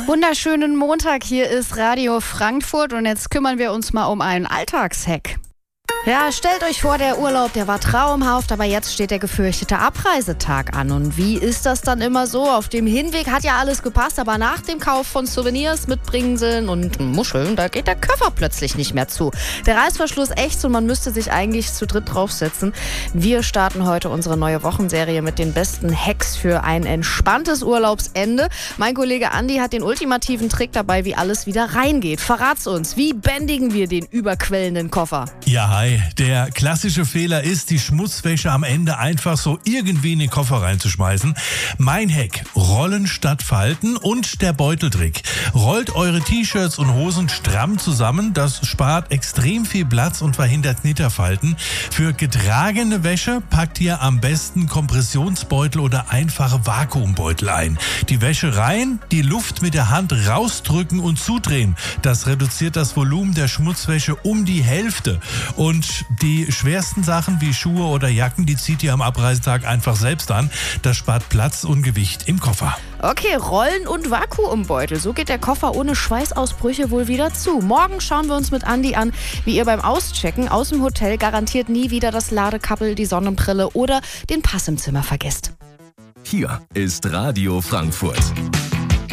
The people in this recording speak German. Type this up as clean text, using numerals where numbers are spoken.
Wunderschönen Montag, hier ist Radio Frankfurt und jetzt kümmern wir uns mal um einen Alltagshack. Ja, stellt euch vor, der Urlaub, der war traumhaft, aber jetzt steht der gefürchtete Abreisetag an. Und wie ist das dann immer so? Auf dem Hinweg hat ja alles gepasst, aber nach dem Kauf von Souvenirs, Mitbringseln und Muscheln, da geht der Koffer plötzlich nicht mehr zu. Der Reißverschluss ächzt und man müsste sich eigentlich zu dritt draufsetzen. Wir starten heute unsere neue Wochenserie mit den besten Hacks für ein entspanntes Urlaubsende. Mein Kollege Andi hat den ultimativen Trick dabei, wie alles wieder reingeht. Verrat's uns, wie bändigen wir den überquellenden Koffer? Ja, hi. Der klassische Fehler ist, die Schmutzwäsche am Ende einfach so irgendwie in den Koffer reinzuschmeißen. Mein Hack: Rollen statt Falten und der Beuteltrick. Rollt eure T-Shirts und Hosen stramm zusammen. Das spart extrem viel Platz und verhindert Knitterfalten. Für getragene Wäsche packt ihr am besten Kompressionsbeutel oder einfache Vakuumbeutel ein. Die Wäsche rein, die Luft mit der Hand rausdrücken und zudrehen. Das reduziert das Volumen der Schmutzwäsche um die Hälfte. Und die schwersten Sachen wie Schuhe oder Jacken, die zieht ihr am Abreisetag einfach selbst an. Das spart Platz und Gewicht im Koffer. Okay, Rollen und Vakuumbeutel. So geht der Koffer ohne Schweißausbrüche wohl wieder zu. Morgen schauen wir uns mit Andi an, wie ihr beim Auschecken aus dem Hotel garantiert nie wieder das Ladekabel, die Sonnenbrille oder den Pass im Zimmer vergesst. Hier ist Radio Frankfurt.